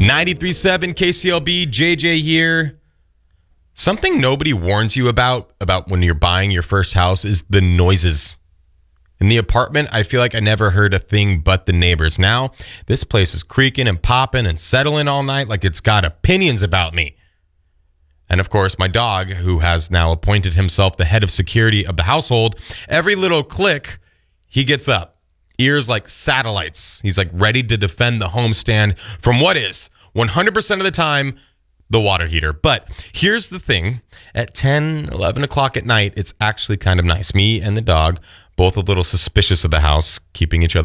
93.7 KCLB, JJ here. Something nobody warns you about when you're buying your first house is the noises. In the apartment, I feel like I never heard a thing but the neighbors. Now, this place is creaking and popping and settling all night like it's got opinions about me. And of course, my dog, who has now appointed himself the head of security of the household, every little click, he gets up. Ears like satellites. He's like ready to defend the homestand from what is 100% of the time the water heater. But here's the thing. At 10, 11 o'clock at night, it's actually kind of nice. Me and the dog, both a little suspicious of the house, keeping each other